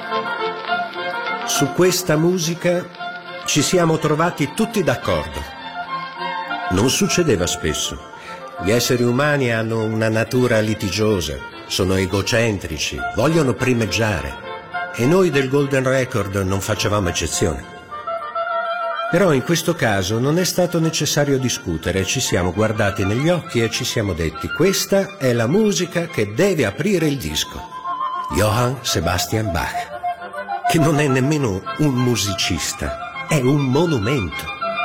Su questa musica ci siamo trovati tutti d'accordo. Non succedeva spesso. Gli esseri umani hanno una natura litigiosa, sono egocentrici, vogliono primeggiare e noi del Golden Record non facevamo eccezione. Però in questo caso non è stato necessario discutere, ci siamo guardati negli occhi e ci siamo detti: questa è la musica che deve aprire il disco. Johann Sebastian Bach, che non è nemmeno un musicista, è un monumento.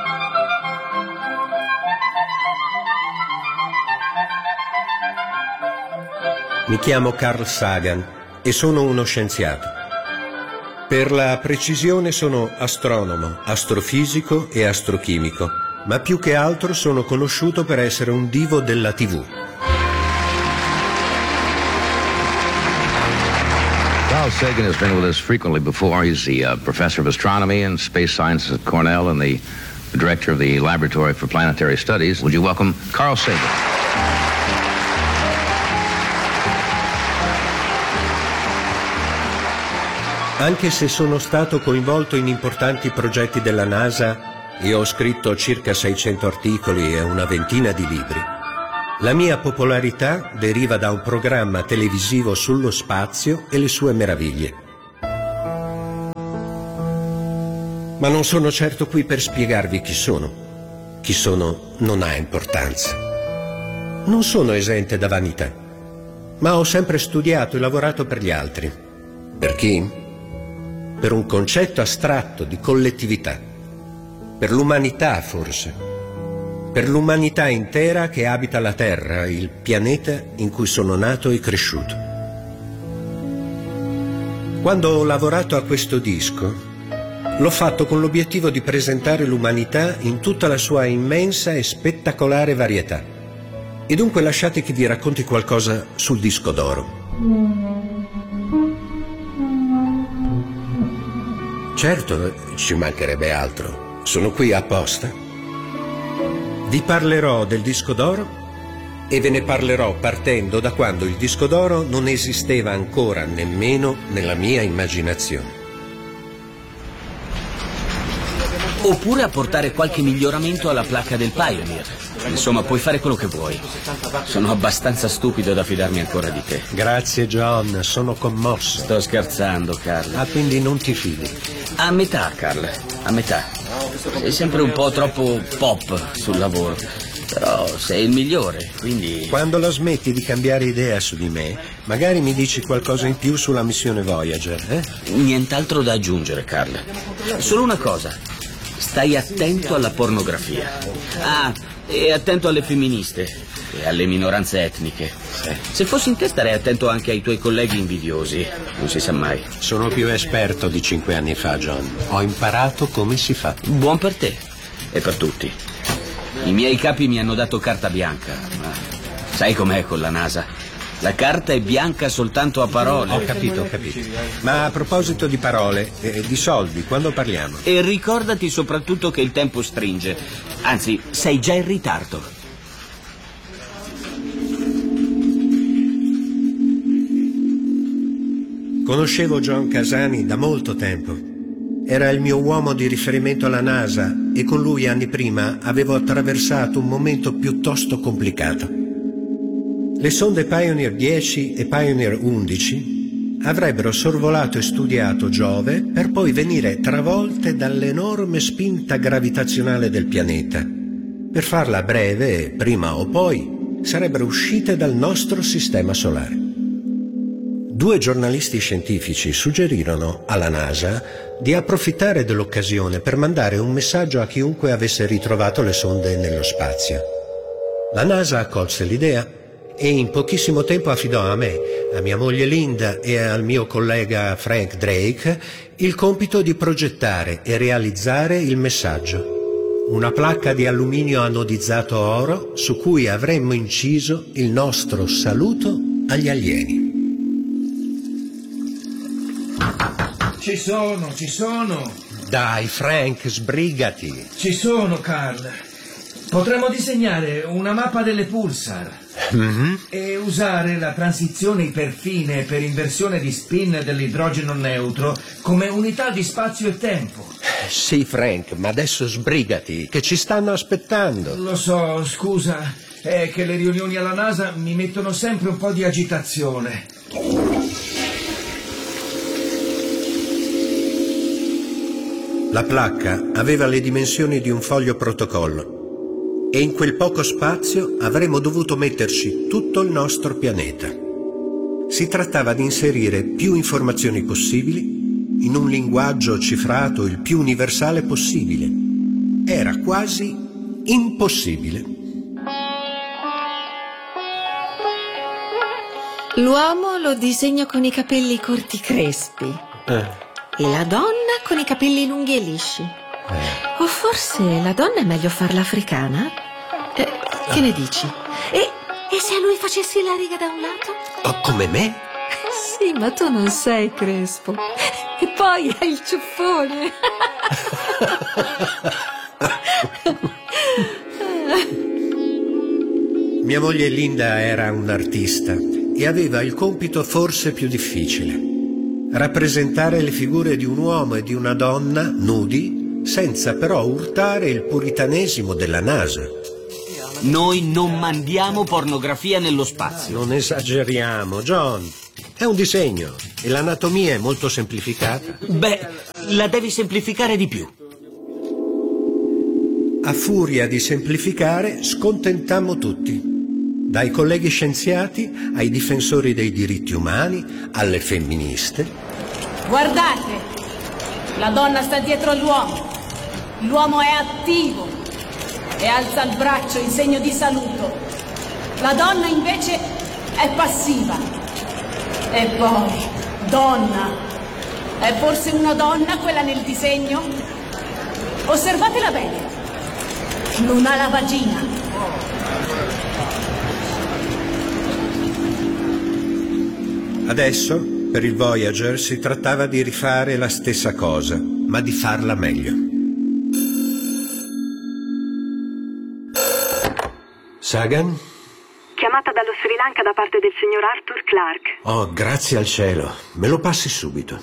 Mi chiamo Carl Sagan e sono uno scienziato. Per la precisione sono astronomo, astrofisico e astrochimico, ma più che altro sono conosciuto per essere un divo della TV. Carl Sagan has been with us frequently before. He's the professor of astronomy and space sciences at Cornell and the director of the Laboratory for Planetary Studies. Would you welcome Carl Sagan? Anche se sono stato coinvolto in importanti progetti della NASA e ho scritto circa 600 articoli e una ventina di libri, la mia popolarità deriva da un programma televisivo sullo spazio e le sue meraviglie. Ma non sono certo qui per spiegarvi chi sono. Chi sono non ha importanza. Non sono esente da vanità, ma ho sempre studiato e lavorato per gli altri. Per chi? Per un concetto astratto di collettività. Per l'umanità, forse. Per l'umanità intera che abita la Terra, il pianeta in cui sono nato e cresciuto. Quando ho lavorato a questo disco, l'ho fatto con l'obiettivo di presentare l'umanità in tutta la sua immensa e spettacolare varietà. E dunque lasciate che vi racconti qualcosa sul disco d'oro. Certo, ci mancherebbe altro. Sono qui apposta. Vi parlerò del disco d'oro e ve ne parlerò partendo da quando il disco d'oro non esisteva ancora nemmeno nella mia immaginazione. Oppure apportare qualche miglioramento alla placca del Pioneer. Insomma, puoi fare quello che vuoi. Sono abbastanza stupido da fidarmi ancora di te. Grazie, John, sono commosso. Sto scherzando, Carl. Ah, quindi non ti fidi? A metà, Carl, a metà. Sei sempre un po' troppo pop sul lavoro. Però sei il migliore, quindi... Quando la smetti di cambiare idea su di me, magari mi dici qualcosa in più sulla missione Voyager, eh? Nient'altro da aggiungere, Carl. Solo una cosa. Stai attento alla pornografia. Ah, e attento alle femministe e alle minoranze etniche. Se fossi in te starei attento anche ai tuoi colleghi invidiosi. Non si sa mai. Sono più esperto di 5 anni fa, John. Ho imparato come si fa. Buon per te e per tutti. I miei capi mi hanno dato carta bianca, ma sai com'è con la NASA? La carta è bianca soltanto a parole. Ho capito. Ma a proposito di parole, di soldi, quando parliamo? E ricordati soprattutto che il tempo stringe. Anzi, sei già in ritardo. Conoscevo John Casani da molto tempo. Era il mio uomo di riferimento alla NASA e con lui anni prima avevo attraversato un momento piuttosto complicato. Le sonde Pioneer 10 e Pioneer 11 avrebbero sorvolato e studiato Giove per poi venire travolte dall'enorme spinta gravitazionale del pianeta. Per farla breve, prima o poi, sarebbero uscite dal nostro sistema solare. 2 giornalisti scientifici suggerirono alla NASA di approfittare dell'occasione per mandare un messaggio a chiunque avesse ritrovato le sonde nello spazio. La NASA accolse l'idea e in pochissimo tempo affidò a me, a mia moglie Linda e al mio collega Frank Drake il compito di progettare e realizzare il messaggio. Una placca di alluminio anodizzato oro su cui avremmo inciso il nostro saluto agli alieni. Ci sono. Dai, Frank, sbrigati. Ci sono, Carl. Potremmo disegnare una mappa delle pulsar. E usare la transizione iperfine per inversione di spin dell'idrogeno neutro come unità di spazio e tempo. Sì, Frank, ma adesso sbrigati, che ci stanno aspettando. Lo so, scusa, è che le riunioni alla NASA mi mettono sempre un po' di agitazione. La placca aveva le dimensioni di un foglio protocollo e in quel poco spazio avremmo dovuto metterci tutto il nostro pianeta. Si trattava di inserire più informazioni possibili in un linguaggio cifrato il più universale possibile. Era quasi impossibile. L'uomo lo disegno con i capelli corti crespi. E la donna con i capelli lunghi e lisci. O forse la donna è meglio farla africana? Che ne dici? E se a lui facessi la riga da un lato? Oh, come me? Sì, ma tu non sei crespo. E poi hai il ciuffone. Mia moglie Linda era un'artista e aveva il compito forse più difficile: rappresentare le figure di un uomo e di una donna nudi, senza però urtare il puritanesimo della NASA. Noi non mandiamo pornografia nello spazio. Non esageriamo, John. È un disegno e l'anatomia è molto semplificata. Beh, la devi semplificare di più. A furia di semplificare, scontentammo tutti. Dai colleghi scienziati ai difensori dei diritti umani, alle femministe. Guardate, la donna sta dietro all'uomo. L'uomo è attivo e alza il braccio in segno di saluto. La donna invece è passiva. E poi, donna. È forse una donna quella nel disegno? Osservatela bene. Non ha la vagina. Adesso, per il Voyager, si trattava di rifare la stessa cosa, ma di farla meglio. Sagan? Chiamata dallo Sri Lanka da parte del signor Arthur Clarke. Oh, grazie al cielo. Me lo passi subito.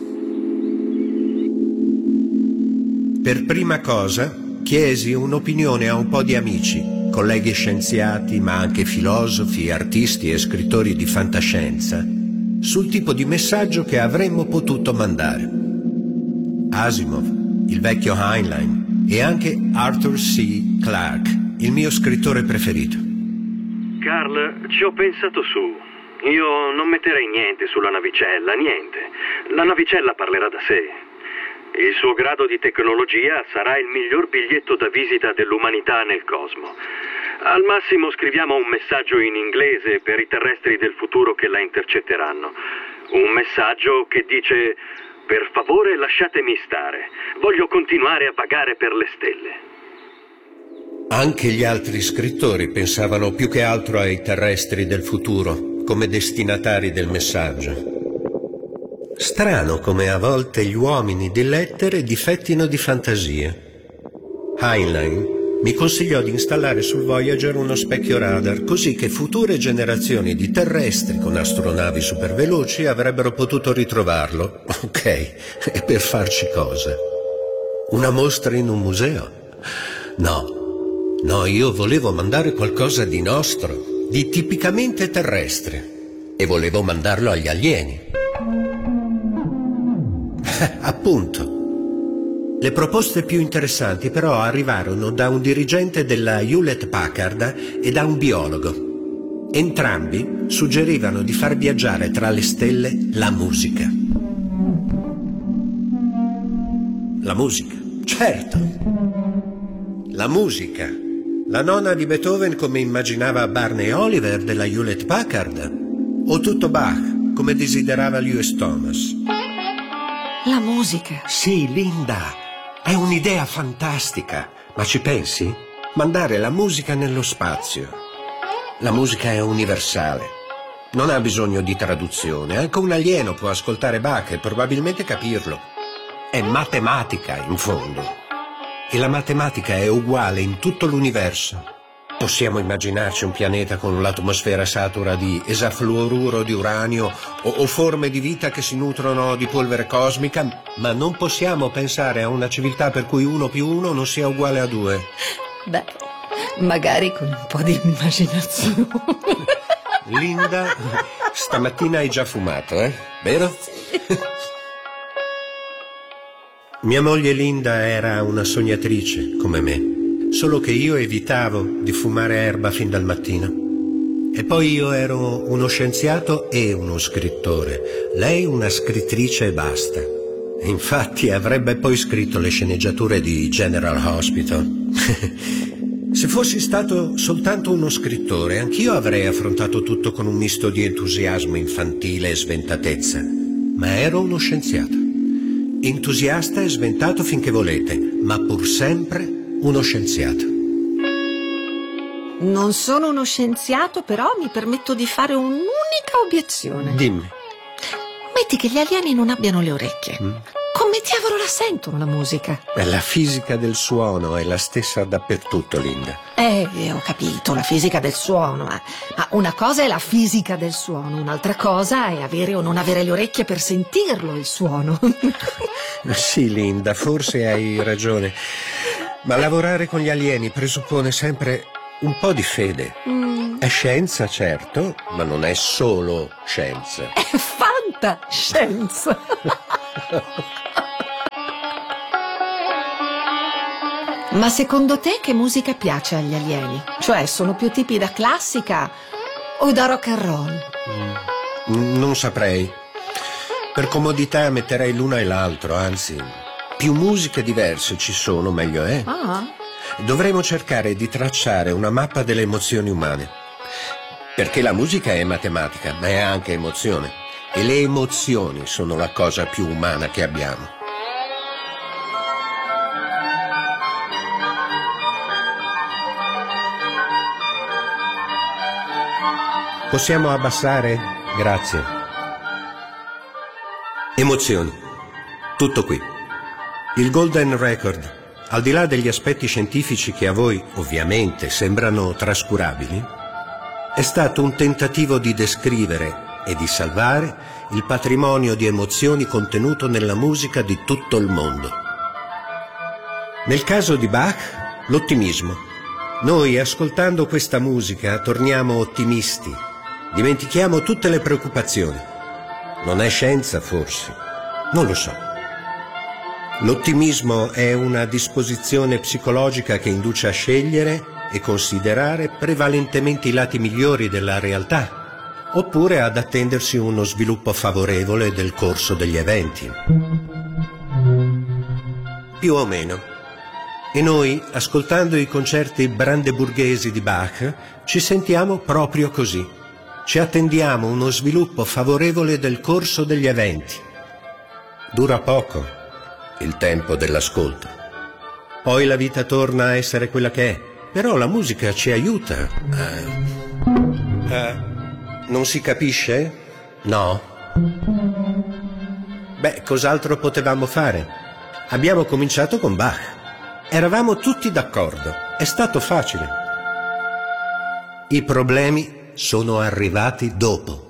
Per prima cosa, chiesi un'opinione a un po' di amici, colleghi scienziati, ma anche filosofi, artisti e scrittori di fantascienza, sul tipo di messaggio che avremmo potuto mandare. Asimov, il vecchio Heinlein e anche Arthur C. Clarke, il mio scrittore preferito. Carl, ci ho pensato su. Io non metterei niente sulla navicella, niente. La navicella parlerà da sé. Il suo grado di tecnologia sarà il miglior biglietto da visita dell'umanità nel cosmo. Al massimo scriviamo un messaggio in inglese per i terrestri del futuro che la intercetteranno. Un messaggio che dice: per favore lasciatemi stare, voglio continuare a vagare per le stelle. Anche gli altri scrittori pensavano più che altro ai terrestri del futuro come destinatari del messaggio. Strano come a volte gli uomini di lettere difettino di fantasia. Heinlein mi consigliò di installare sul Voyager uno specchio radar, così che future generazioni di terrestri con astronavi superveloci avrebbero potuto ritrovarlo. Ok, e per farci cosa? Una mostra in un museo? No, io volevo mandare qualcosa di nostro, di tipicamente terrestre, e volevo mandarlo agli alieni. Appunto. Le proposte più interessanti però arrivarono da un dirigente della Hewlett-Packard e da un biologo. Entrambi suggerivano di far viaggiare tra le stelle la musica. La musica, certo. La musica. La nona di Beethoven come immaginava Barney Oliver della Hewlett-Packard? O tutto Bach come desiderava Lewis Thomas? La musica. Sì, Linda. È un'idea fantastica, ma ci pensi? Mandare la musica nello spazio. La musica è universale. Non ha bisogno di traduzione. Anche un alieno può ascoltare Bach e probabilmente capirlo. È matematica, in fondo. E la matematica è uguale in tutto l'universo. Possiamo immaginarci un pianeta con l'atmosfera satura di esafluoruro di uranio o forme di vita che si nutrono di polvere cosmica, ma non possiamo pensare a una civiltà per cui 1 più 1 non sia uguale a 2. Beh, magari con un po' di immaginazione. Linda, stamattina hai già fumato, vero? Sì. Mia moglie Linda era una sognatrice come me. Solo che io evitavo di fumare erba fin dal mattino. E poi io ero uno scienziato e uno scrittore. Lei una scrittrice e basta. Infatti avrebbe poi scritto le sceneggiature di General Hospital. Se fossi stato soltanto uno scrittore, anch'io avrei affrontato tutto con un misto di entusiasmo infantile e sventatezza. Ma ero uno scienziato. Entusiasta e sventato finché volete, ma pur sempre uno scienziato. Non sono uno scienziato, però mi permetto di fare un'unica obiezione. Dimmi. Metti che gli alieni non abbiano le orecchie. Come diavolo la sentono la musica? La fisica del suono è la stessa dappertutto, Linda. Ho capito, la fisica del suono. Ma una cosa è la fisica del suono, un'altra cosa è avere o non avere le orecchie per sentirlo, il suono. Sì, Linda, forse hai ragione. Ma lavorare con gli alieni presuppone sempre un po' di fede. È scienza, certo, ma non è solo scienza. È fantascienza. Ma secondo te che musica piace agli alieni? Cioè, sono più tipi da classica o da rock and roll? Non saprei. Per comodità metterei l'una e l'altro, anzi, più musiche diverse ci sono, meglio è. Dovremo cercare di tracciare una mappa delle emozioni umane. Perché la musica è matematica, ma è anche emozione. E le emozioni sono la cosa più umana che abbiamo. Possiamo abbassare? Grazie. Emozioni. Tutto qui. Il Golden Record, al di là degli aspetti scientifici che a voi, ovviamente, sembrano trascurabili, è stato un tentativo di descrivere e di salvare il patrimonio di emozioni contenuto nella musica di tutto il mondo. Nel caso di Bach, l'ottimismo. Noi, ascoltando questa musica, torniamo ottimisti, dimentichiamo tutte le preoccupazioni. Non è scienza, forse? Non lo so. L'ottimismo è una disposizione psicologica che induce a scegliere e considerare prevalentemente i lati migliori della realtà, oppure ad attendersi uno sviluppo favorevole del corso degli eventi. Più o meno. E noi, ascoltando i concerti brandeburghesi di Bach, ci sentiamo proprio così. Ci attendiamo uno sviluppo favorevole del corso degli eventi. Dura poco il tempo dell'ascolto. Poi la vita torna a essere quella che è. Però la musica ci aiuta. Non si capisce? No? Beh, cos'altro potevamo fare? Abbiamo cominciato con Bach. Eravamo tutti d'accordo. È stato facile. I problemi sono arrivati dopo.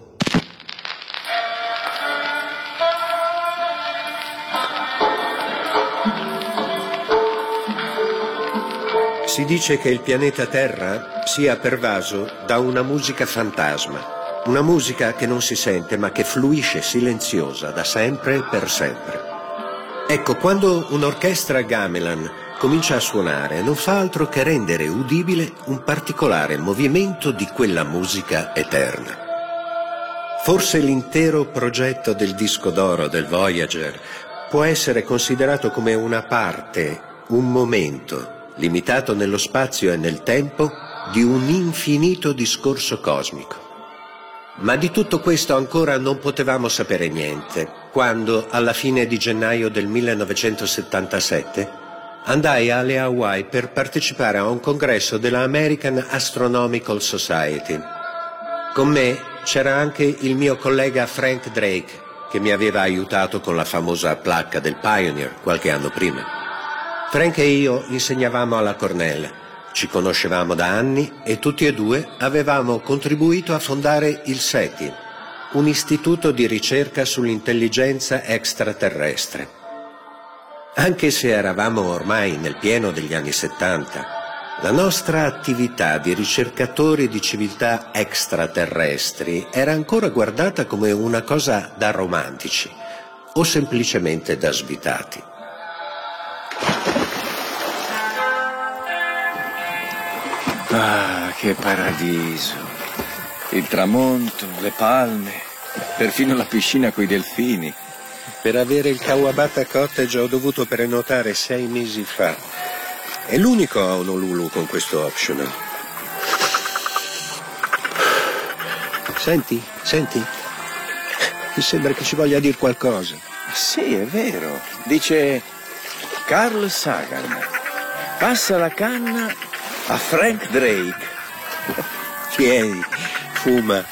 Si dice che il pianeta Terra sia pervaso da una musica fantasma, una musica che non si sente ma che fluisce silenziosa da sempre e per sempre. Ecco, quando un'orchestra gamelan comincia a suonare, non fa altro che rendere udibile un particolare movimento di quella musica eterna. Forse l'intero progetto del disco d'oro del Voyager può essere considerato come una parte, un momento, limitato nello spazio e nel tempo, di un infinito discorso cosmico. Ma di tutto questo ancora non potevamo sapere niente, quando, alla fine di gennaio del 1977, andai alle Hawaii per partecipare a un congresso della American Astronomical Society. Con me c'era anche il mio collega Frank Drake, che mi aveva aiutato con la famosa placca del Pioneer qualche anno prima. Frank e io insegnavamo alla Cornell Ci conoscevamo da anni e tutti e due avevamo contribuito a fondare il SETI, un istituto di ricerca sull'intelligenza extraterrestre. Anche se eravamo ormai nel pieno degli anni 70, la nostra attività di ricercatori di civiltà extraterrestri era ancora guardata come una cosa da romantici o semplicemente da svitati. Ah, che paradiso! Il tramonto, le palme, perfino la piscina coi delfini. Per avere il Kawabata Cottage ho dovuto prenotare 6 mesi fa. È l'unico a Honolulu con questo optional. Senti? Mi sembra che ci voglia dire qualcosa. Sì, è vero. Dice Carl Sagan. Passa la canna a Frank Drake. Tieni, fuma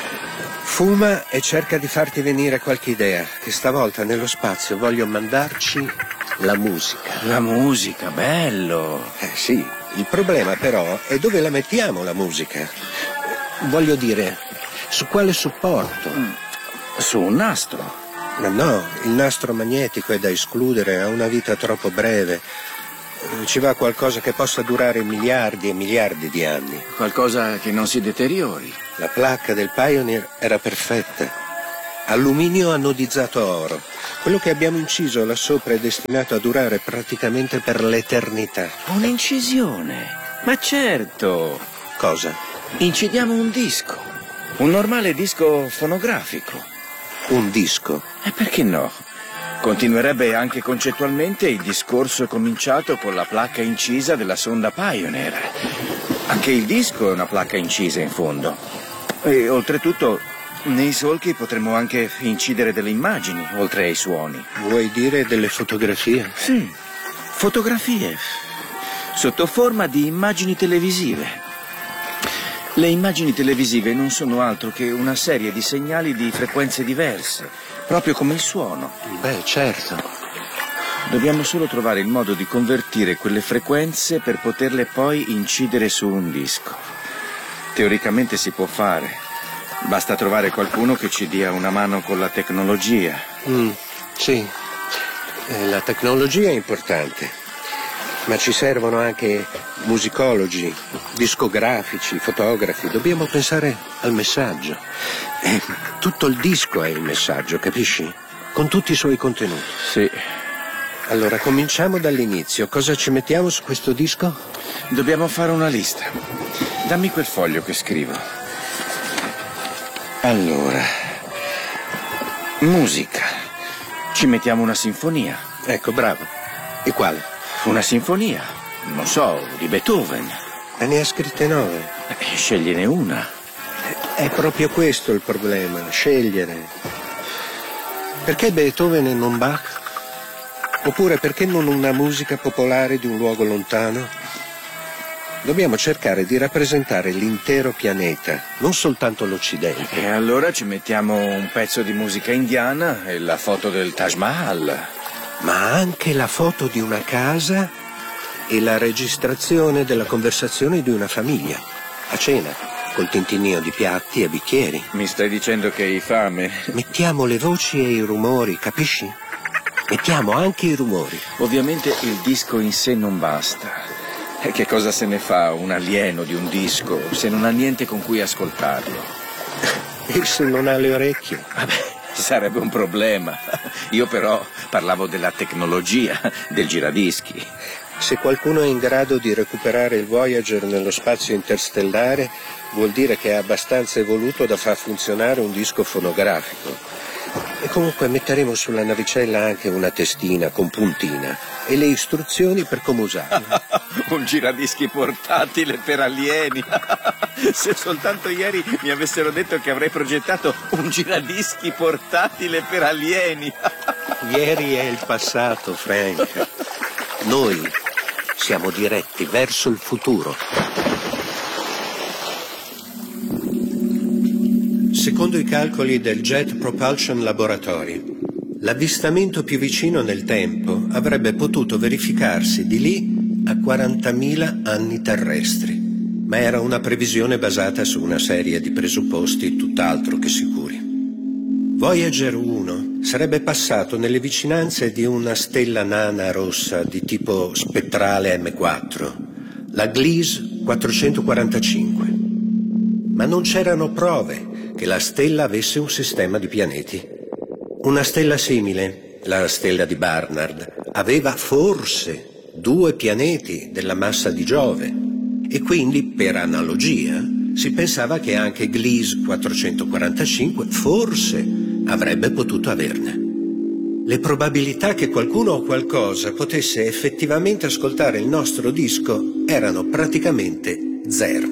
e cerca di farti venire qualche idea, che stavolta nello spazio voglio mandarci la musica. La musica, bello. Sì, il problema però è dove la mettiamo la musica. Voglio dire, su quale supporto? Su un nastro. Ma no, il nastro magnetico è da escludere, ha una vita troppo breve. Ci va qualcosa che possa durare miliardi e miliardi di anni. Qualcosa che non si deteriori. La placca del Pioneer era perfetta. Alluminio anodizzato oro. Quello che abbiamo inciso là sopra è destinato a durare praticamente per l'eternità. Un'incisione? Ma certo. Cosa? Incidiamo un disco. Un normale disco fonografico. Un disco? E perché no? Continuerebbe anche concettualmente il discorso cominciato con la placca incisa della sonda Pioneer. Anche il disco è una placca incisa in fondo. E oltretutto, nei solchi potremmo anche incidere delle immagini, oltre ai suoni. Vuoi dire delle fotografie? Sì, fotografie. Sotto forma di immagini televisive. Le immagini televisive non sono altro che una serie di segnali di frequenze diverse, proprio come il suono. Beh, certo. Dobbiamo solo trovare il modo di convertire quelle frequenze per poterle poi incidere su un disco. Teoricamente si può fare. Basta trovare qualcuno che ci dia una mano con la tecnologia. Sì, la tecnologia è importante. Ma ci servono anche musicologi, discografici, fotografi. Dobbiamo pensare al messaggio. Tutto il disco è il messaggio, capisci? Con tutti i suoi contenuti. Sì. Allora, cominciamo dall'inizio. Cosa ci mettiamo su questo disco? Dobbiamo fare una lista. Dammi quel foglio che scrivo. Allora, musica. Ci mettiamo una sinfonia. Ecco, bravo. E quale? Una sinfonia, non so, di Beethoven. Ma ne ha scritte 9. Scegliene una. È proprio questo il problema, scegliere. Perché Beethoven e non Bach? Oppure perché non una musica popolare di un luogo lontano? Dobbiamo cercare di rappresentare l'intero pianeta, non soltanto l'Occidente. E allora ci mettiamo un pezzo di musica indiana e la foto del Taj Mahal. Ma anche la foto di una casa e la registrazione della conversazione di una famiglia, a cena, col tintinnio di piatti e bicchieri. Mi stai dicendo che hai fame? Mettiamo le voci e i rumori, capisci? Mettiamo anche i rumori. Ovviamente il disco in sé non basta. E che cosa se ne fa un alieno di un disco se non ha niente con cui ascoltarlo? E se non ha le orecchie? Vabbè. Sarebbe un problema. Io però parlavo della tecnologia, del giradischi. Se qualcuno è in grado di recuperare il Voyager nello spazio interstellare, vuol dire che è abbastanza evoluto da far funzionare un disco fonografico. E comunque metteremo sulla navicella anche una testina con puntina e le istruzioni per come usarla. Un giradischi portatile per alieni. Se soltanto ieri mi avessero detto che avrei progettato un giradischi portatile per alieni. Ieri è il passato, Frank. Noi siamo diretti verso il futuro. Secondo i calcoli del Jet Propulsion Laboratory, l'avvistamento più vicino nel tempo avrebbe potuto verificarsi di lì a 40.000 anni terrestri, ma era una previsione basata su una serie di presupposti tutt'altro che sicuri. Voyager 1 sarebbe passato nelle vicinanze di una stella nana rossa di tipo spettrale M4, la Gliese 445. Ma non c'erano prove che la stella avesse un sistema di pianeti. Una stella simile, la stella di Barnard, aveva forse 2 pianeti della massa di Giove e quindi, per analogia, si pensava che anche Gliese 445 forse avrebbe potuto averne. Le probabilità che qualcuno o qualcosa potesse effettivamente ascoltare il nostro disco erano praticamente 0.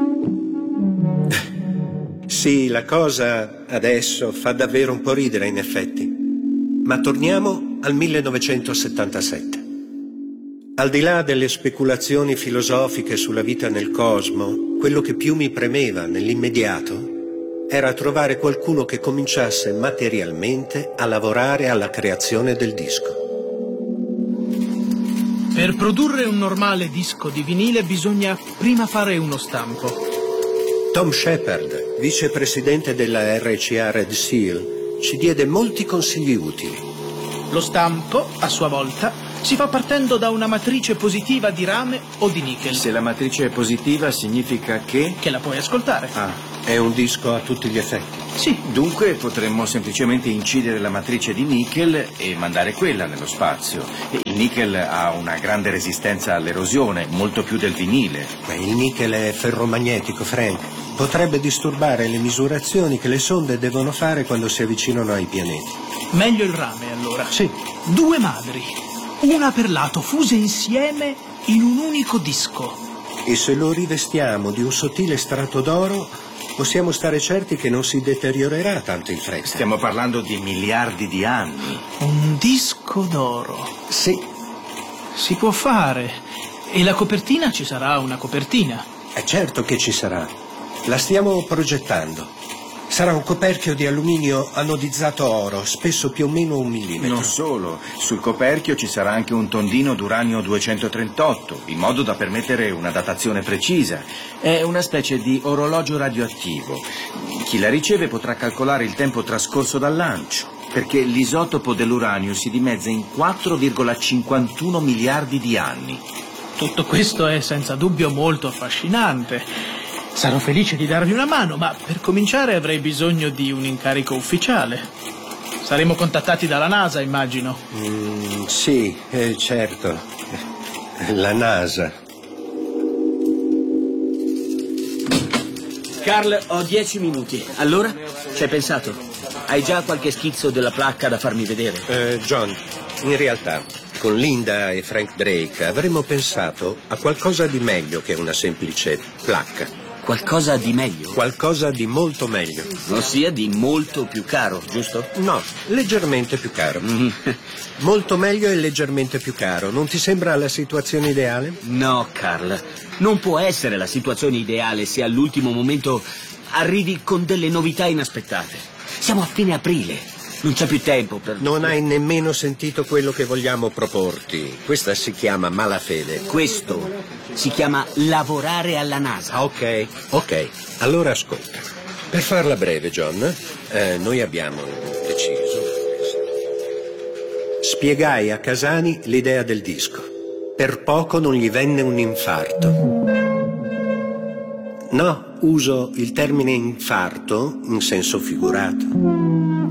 Sì, la cosa adesso fa davvero un po' ridere in effetti. Ma torniamo al 1977. Al di là delle speculazioni filosofiche sulla vita nel cosmo, quello che più mi premeva nell'immediato era trovare qualcuno che cominciasse materialmente a lavorare alla creazione del disco. Per produrre un normale disco di vinile bisogna prima fare uno stampo. Tom Shepard, vicepresidente della RCA Red Seal, ci diede molti consigli utili. Lo stampo, a sua volta, si fa partendo da una matrice positiva di rame o di nickel. Se la matrice è positiva significa che... Che la puoi ascoltare. Ah. È un disco a tutti gli effetti. Sì. Dunque potremmo semplicemente incidere la matrice di nickel e mandare quella nello spazio. Il nickel ha una grande resistenza all'erosione, molto più del vinile. Ma il nickel è ferromagnetico, Frank. Potrebbe disturbare le misurazioni che le sonde devono fare quando si avvicinano ai pianeti. Meglio il rame, allora. Sì. 2 madri, una per lato, fuse insieme in un unico disco. E se lo rivestiamo di un sottile strato d'oro, possiamo stare certi che non si deteriorerà tanto in fretta. Stiamo parlando di miliardi di anni. Un disco d'oro. Sì. Si può fare. E la copertina ci sarà una copertina. È certo che ci sarà. La stiamo progettando. Sarà un coperchio di alluminio anodizzato oro, spesso più o meno 1 millimetro. Non solo, sul coperchio ci sarà anche un tondino d'uranio 238, in modo da permettere una datazione precisa. È una specie di orologio radioattivo. Chi la riceve potrà calcolare il tempo trascorso dal lancio, perché l'isotopo dell'uranio si dimezza in 4,51 miliardi di anni. Tutto questo è senza dubbio molto affascinante. Sarò felice di darvi una mano, ma per cominciare avrei bisogno di un incarico ufficiale. Saremo contattati dalla NASA, immagino. Sì, certo. La NASA. Carl, ho 10 minuti. Allora? Ci hai pensato? Hai già qualche schizzo della placca da farmi vedere? John, in realtà, con Linda e Frank Drake avremmo pensato a qualcosa di meglio che una semplice placca. Qualcosa di meglio? Qualcosa di molto meglio. Ossia di molto più caro, giusto? No, leggermente più caro. Molto meglio e leggermente più caro. Non ti sembra la situazione ideale? No, Carl. Non può essere la situazione ideale se all'ultimo momento arrivi con delle novità inaspettate. Siamo a fine aprile. Non c'è più tempo per... Non hai nemmeno sentito quello che vogliamo proporti. Questa si chiama malafede. Questo si chiama lavorare alla NASA. Ok. Allora ascolta. Per farla breve, John, noi abbiamo deciso... Spiegai a Casani l'idea del disco. Per poco non gli venne un infarto. No, uso il termine infarto in senso figurato.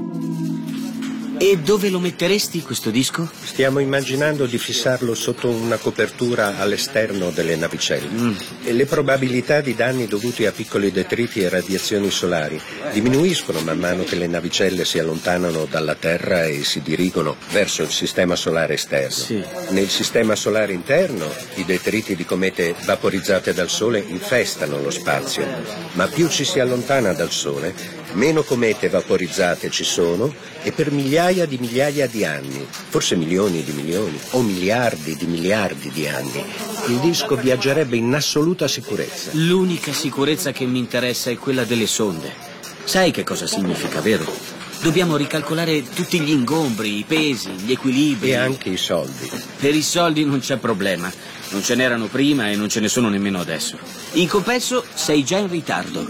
E dove lo metteresti questo disco? Stiamo immaginando di fissarlo sotto una copertura all'esterno delle navicelle. E le probabilità di danni dovuti a piccoli detriti e radiazioni solari diminuiscono man mano che le navicelle si allontanano dalla Terra e si dirigono verso il sistema solare esterno. Sì. Nel sistema solare interno i detriti di comete vaporizzate dal Sole infestano lo spazio, ma più ci si allontana dal Sole, meno comete vaporizzate ci sono e per migliaia di anni, forse milioni di milioni o miliardi di anni, il disco viaggerebbe in assoluta sicurezza. L'unica sicurezza che mi interessa è quella delle sonde. Sai che cosa significa, vero? Dobbiamo ricalcolare tutti gli ingombri, i pesi, gli equilibri. E anche i soldi. Per i soldi non c'è problema. Non ce n'erano prima e non ce ne sono nemmeno adesso. In compenso sei già in ritardo.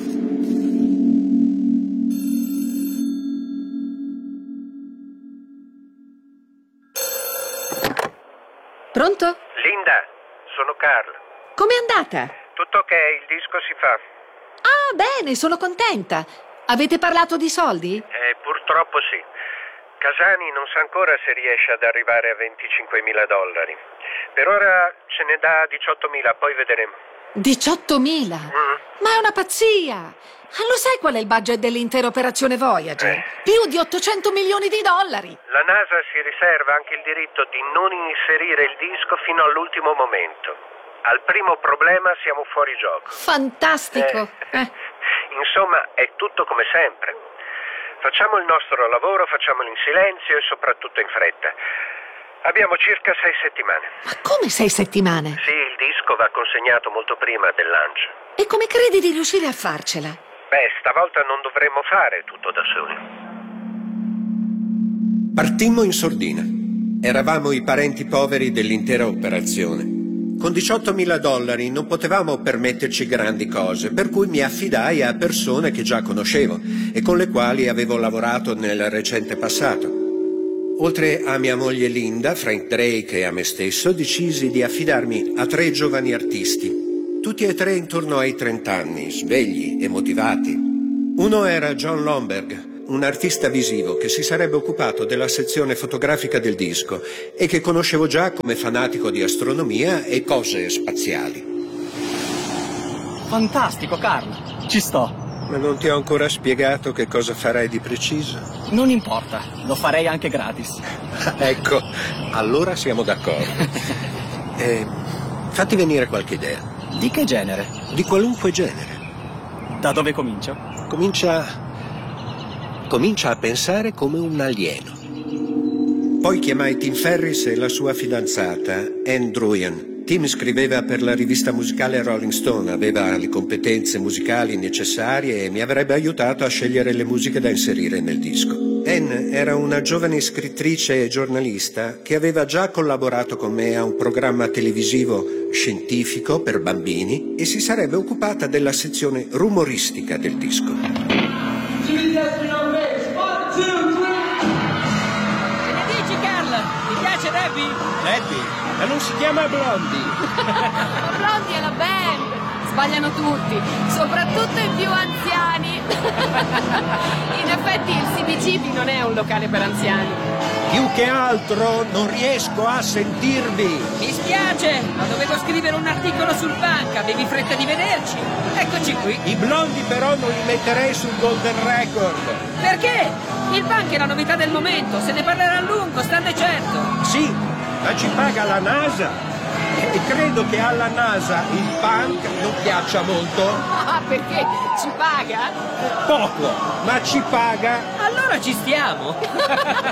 Pronto? Linda, sono Carl. Com'è andata? Tutto ok, il disco si fa. Ah, bene, sono contenta. Avete parlato di soldi? Purtroppo sì. Casani non sa ancora se riesce ad arrivare a $25.000. Per ora ce ne dà 18.000, poi vedremo. 18.000? Ma è una pazzia! Lo sai qual è il budget dell'intera operazione Voyager? Più di $800 milioni. La NASA si riserva anche il diritto di non inserire il disco fino all'ultimo momento. Al primo problema siamo fuori gioco. Fantastico! Insomma, è tutto come sempre. Facciamo il nostro lavoro, facciamolo in silenzio e soprattutto in fretta. Abbiamo circa 6 settimane. Ma come 6 settimane? Sì, il disco va consegnato molto prima del lancio. E come credi di riuscire a farcela? Beh, stavolta non dovremmo fare tutto da soli. Partimmo in sordina. Eravamo i parenti poveri dell'intera operazione. Con $18.000 non potevamo permetterci grandi cose, per cui mi affidai a persone che già conoscevo e con le quali avevo lavorato nel recente passato. Oltre a mia moglie Linda, Frank Drake e a me stesso, decisi di affidarmi a 3 giovani artisti, tutti e 3 intorno ai 30 anni, svegli e motivati. Uno era John Lomberg, un artista visivo che si sarebbe occupato della sezione fotografica del disco e che conoscevo già come fanatico di astronomia e cose spaziali. Fantastico, Carl. Ci sto. Ma non ti ho ancora spiegato che cosa farai di preciso? Non importa, lo farei anche gratis. Ecco, allora siamo d'accordo. Fatti venire qualche idea. Di che genere? Di qualunque genere. Da dove comincio? Comincia a pensare come un alieno. Poi chiamai Tim Ferriss e la sua fidanzata, Anne Druyan. Tim scriveva per la rivista musicale Rolling Stone, aveva le competenze musicali necessarie e mi avrebbe aiutato a scegliere le musiche da inserire nel disco. Anne era una giovane scrittrice e giornalista che aveva già collaborato con me a un programma televisivo scientifico per bambini e si sarebbe occupata della sezione rumoristica del disco. Che ne dici, Carl? Ti piace Debbie? Debbie? Ma non si chiama Blondie. Ma Blondie è la band. Sbagliano tutti, soprattutto i più anziani. In effetti il CBGB non è un locale per anziani. Più che altro non riesco a sentirvi. Mi spiace, ma dovevo scrivere un articolo sul punk. Avevi fretta di vederci? Eccoci qui. I Blondie però non li metterei sul Golden Record. Perché? Il punk è la novità del momento. Se ne parlerà a lungo, state certo. Sì, ma ci paga la NASA. E credo che alla NASA il punk non piaccia molto. Ah, perché? Ci paga? Poco, ma ci paga. Allora ci stiamo.